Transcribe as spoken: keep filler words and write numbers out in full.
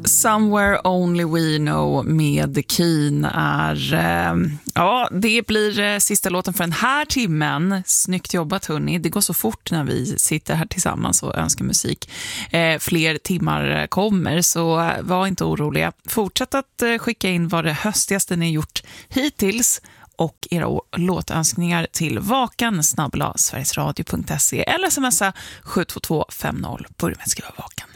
Somewhere Only We Know med Keen är, eh, ja, det blir eh, sista låten för den här timmen. Snyggt jobbat hörni, det går så fort när vi sitter här tillsammans och önskar musik. Eh, fler timmar kommer, så eh, var inte oroliga. Fortsätt att eh, skicka in vad det höstigaste ni gjort hittills och era låtönskningar till vakan snabbla sverigesradio punkt se eller smsa sju två två fem noll. Börja med att skriva vakan.